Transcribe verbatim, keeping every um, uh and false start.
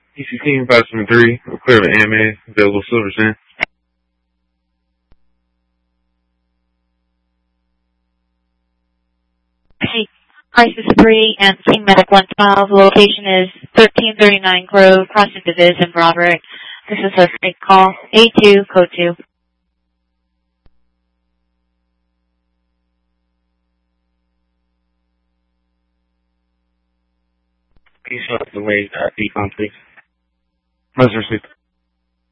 E C Team five seven three, clear of A M A, available Silver Sand. Hey, Crisis three and Team Medic one twelve. Location is thirteen thirty-nine Grove, crossing Division, Robert. This is a snake call. A two, code two. Can you show us the way uh, decon, please? Most received.